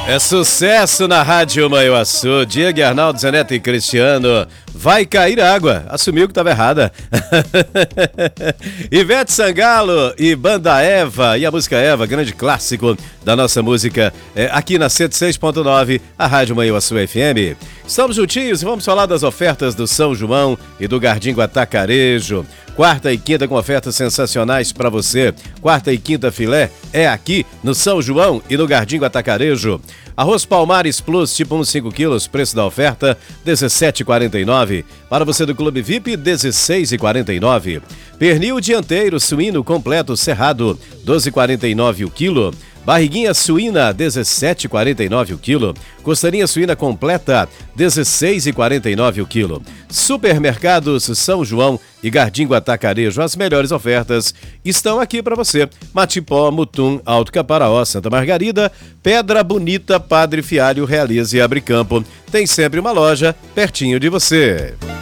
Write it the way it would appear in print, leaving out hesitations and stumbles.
É sucesso na Rádio Manhuaçu. Diego, Arnaldo, Zeneto e Cristiano. Vai cair água. Assumiu que estava errada. Ivete Sangalo e Banda Eva. E a música Eva, grande clássico da nossa música, aqui na 106.9, a Rádio Manhuaçu FM. Estamos juntinhos e vamos falar das ofertas do São João e do Gardingo Atacarejo. Quarta e quinta com ofertas sensacionais para você. Quarta e quinta filé é aqui no São João e no Gardingo Atacarejo. Arroz Palmares Plus, tipo 1, 5 quilos, preço da oferta, R$ 17,49. Para você do Clube VIP, R$ 16,49. Pernil dianteiro suíno completo cerrado, R$ 12,49 o quilo. Barriguinha suína, R$ 17,49 o quilo. Costarinha suína completa, R$ 16,49 o quilo. Supermercados São João e Gardingo Atacarejo, as melhores ofertas estão aqui para você. Matipó, Mutum, Alto Caparaó, Santa Margarida, Pedra Bonita, Padre Fialho, Realize e Abre Campo. Tem sempre uma loja pertinho de você.